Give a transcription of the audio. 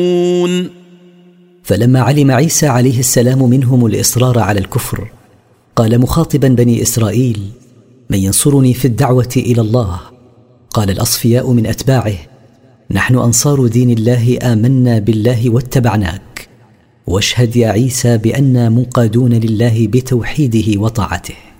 فلما علم عيسى عليه السلام منهم الإصرار على الكفر قال مخاطبا بني إسرائيل: من ينصرني في الدعوة إلى الله؟ قال الأصفياء من أتباعه: نحن أنصار دين الله، آمنا بالله واتبعناك، واشهد يا عيسى بأننا منقادون لله بتوحيده وطاعته.